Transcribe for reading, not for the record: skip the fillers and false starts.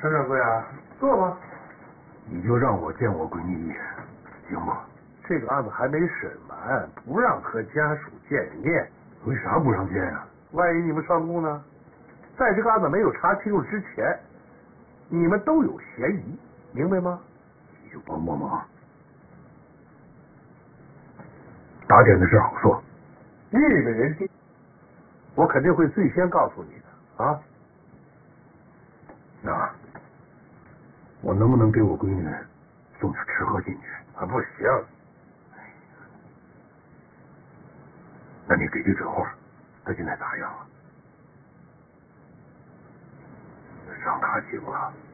陈掌柜啊，坐吧。 你就让我见我闺女一眼，行不？ 这个案子还没审完，不让和家属见面。 为啥不让见啊？ 万一你们上供呢？在这个案子没有查清楚之前，你们都有嫌疑，明白吗？ 你就帮帮忙。打点的事好说。 日本人听，我肯定会最先告诉你的啊。 那我能不能给我闺女送点吃喝进去？ 啊，不行。 那你给句准话，她现在咋样了？上卡几了？